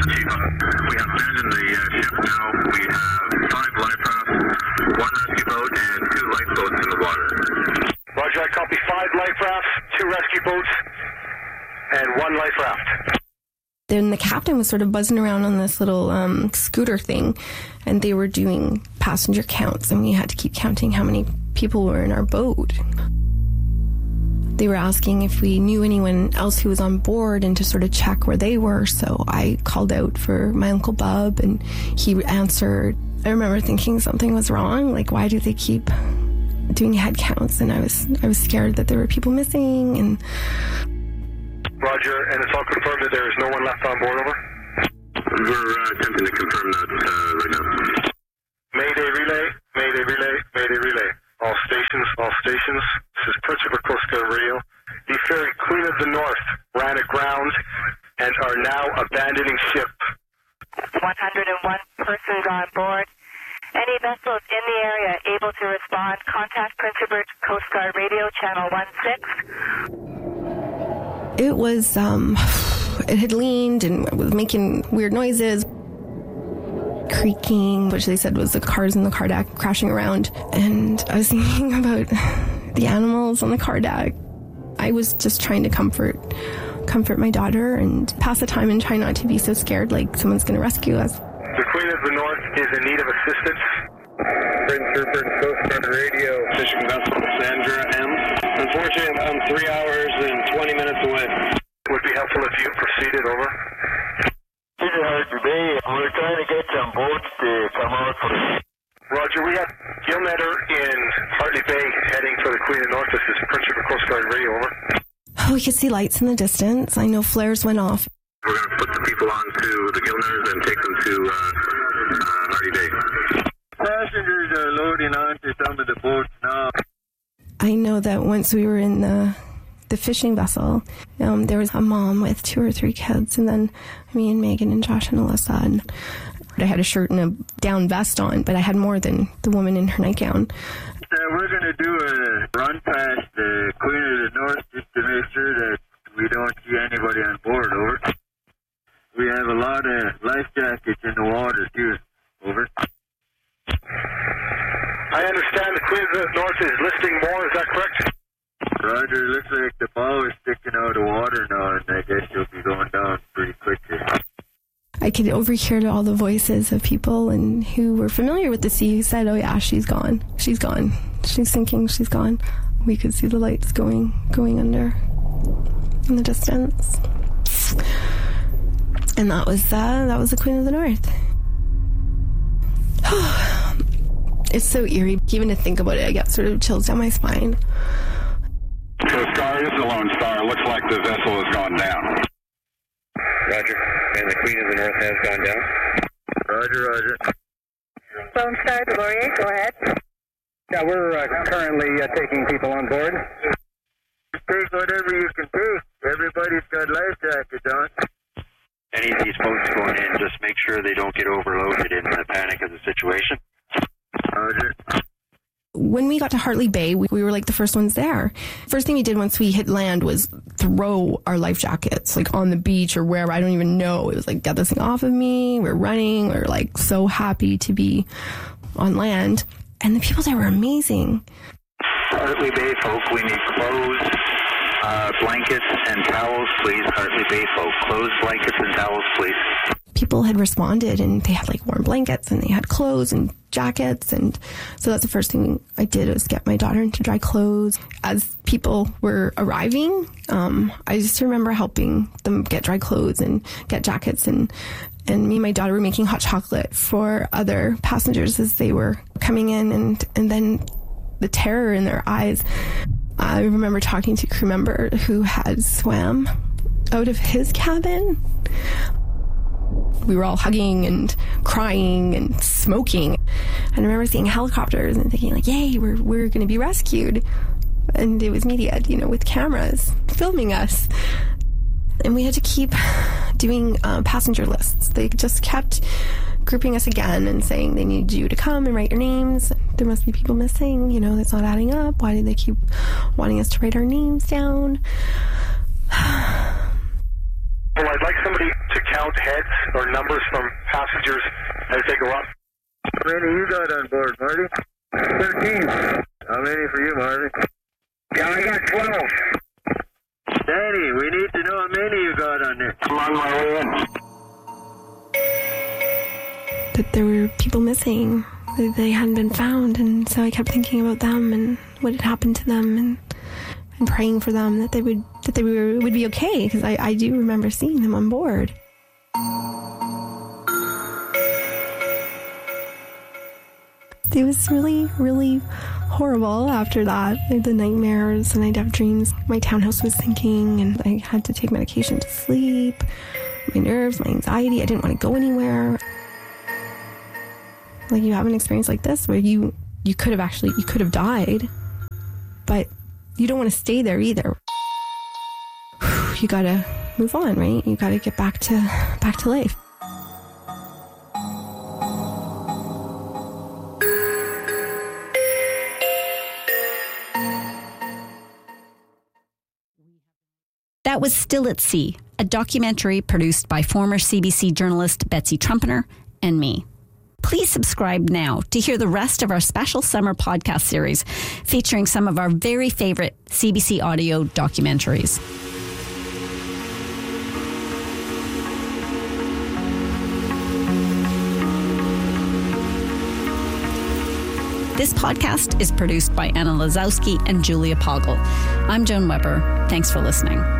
Chief. We have abandoned the ship now. We have 5 life rafts, 1 rescue boat, and 2 lifeboats in the water. Roger, I copy 5 life rafts, 2 rescue boats, and 1 life raft. Then the captain was sort of buzzing around on this little scooter thing, and they were doing passenger counts, and we had to keep counting how many people were in our boat. They were asking if we knew anyone else who was on board and to sort of check where they were, so I called out for my Uncle Bub, and he answered. I remember thinking something was wrong, like why do they keep doing head counts? And I was scared that there were people missing. And Roger, and it's all confirmed that there is no one left on board, over? We're attempting to confirm that right now. Mayday relay, mayday relay, mayday relay. All stations. This is Prince Edward Coast Guard Radio. The ferry Queen of the North ran aground and are now abandoning ship. 101 persons on board. Any vessels in the area able to respond, contact Prince Edward Coast Guard Radio, channel 16. it was, it had leaned and was making weird noises. Creaking, which they said was the cars in the car deck crashing around. And I was thinking about the animals on the car deck. I was just trying to comfort my daughter and pass the time and try not to be so scared like someone's going to rescue us. The Queen of the North is in need of assistance. Prince Rupert Coast Guard Radio. Fishing vessel Sandra M. Unfortunately, I'm 3 hours and 20 minutes away. Would be helpful if you proceeded, over. This is Hartley Bay. We're trying to get some boats to come out for Roger, we have Gilnetter in Hartley Bay heading for the Queen of the North. This is Prince Rupert Coast Guard Radio, over. Oh, we could see lights in the distance. I know flares went off. We're going to put the people onto the Gilnetters and take them to Hartley Bay. Passengers are loading onto some of the boats now. I know that once we were in the fishing vessel, there was a mom with 2 or 3 kids, and then me and Megan and Josh and Alyssa. And I had a shirt and a down vest on, but I had more than the woman in her nightgown. We're going to do a run past the Queen of the North just to make sure that we don't see anybody on board, over. We have a lot of life jackets in the water, too, over. I understand the Queen of the North is listing more, is that correct? Roger, looks like the bow is sticking out of water now, and I guess she'll be going down pretty quickly. I could overhear all the voices of people and who were familiar with the sea who said, "Oh yeah, she's gone. She's gone. She's sinking. She's gone." We could see the lights going under in the distance, and that was the Queen of the North. It's so eerie, even to think about it. I get sort of chills down my spine. Coast Guard, this is the Lone Star. Looks like the vessel has gone down. Roger. And the Queen of the North has gone down. Roger. Lone Star, the Laurier, go ahead. Yeah, we're currently taking people on board. Take whatever you can take. Everybody's got life jackets on. Any of these boats going in, just make sure they don't get overloaded in the panic of the situation. Roger. When we got to Hartley Bay, we were like the first ones there. First thing we did once we hit land was throw our life jackets like on the beach or wherever. I don't even know. It was like, get this thing off of me. We're running. We're like so happy to be on land. And the people there were amazing. Hartley Bay folk, we need clothes, blankets, and towels, please. Hartley Bay folk, clothes, blankets, and towels, please. People had responded and they had like warm blankets and they had clothes and jackets, and so that's the first thing I did was get my daughter into dry clothes. As people were arriving, I just remember helping them get dry clothes and get jackets, and me and my daughter were making hot chocolate for other passengers as they were coming in, and then the terror in their eyes. I remember talking to a crew member who had swam out of his cabin. We were all hugging and crying and smoking. And I remember seeing helicopters and thinking like, yay, we're going to be rescued. And it was media, with cameras filming us. And we had to keep doing passenger lists. They just kept grouping us again and saying they need you to come and write your names. There must be people missing, that's not adding up. Why do they keep wanting us to write our names down? Well, I'd like somebody to count count heads or numbers from passengers as they go up. How many you got on board, Marty? 13. How many for you, Marty? Yeah, I got 12. Danny, we need to know how many you got on there. I'm on my way in. That there were people missing, that they hadn't been found, and so I kept thinking about them and what had happened to them, and praying for them that they would be okay, because I do remember seeing them on board. It was really, really horrible after that. The nightmares, and I'd have dreams. My townhouse was sinking, and I had to take medication to sleep. My nerves, my anxiety, I didn't want to go anywhere. Like, you have an experience like this where you could have died, but you don't want to stay there either. You gotta move on, right? You gotta get back to life. That was Still at Sea, a documentary produced by former CBC journalist Betsy Trumpeter and me. Please subscribe now to hear the rest of our special summer podcast series featuring some of our very favorite CBC audio documentaries. This podcast is produced by Anna Lazowski and Julia Poggle. I'm Joan Weber. Thanks for listening.